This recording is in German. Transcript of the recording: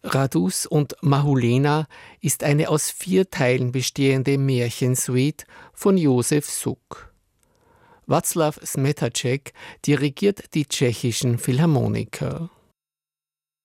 Radus und Mahulena ist eine aus 4 Teilen bestehende Märchensuite von Josef Suk. Václav Smetacek dirigiert die tschechischen Philharmoniker.